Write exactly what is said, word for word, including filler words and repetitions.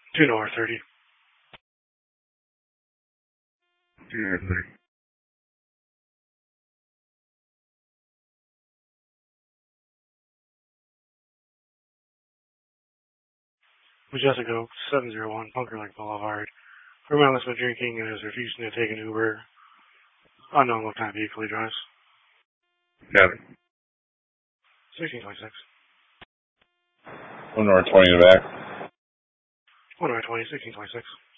two North thirty. two North thirty. Majestico, seven zero one, Bunker Lake Boulevard. Roman has been drinking and is refusing to take an Uber. Unknown what kind of vehicle he drives. Got it. sixteen twenty-six. one North twenty in the back. one North twenty, sixteen twenty-six.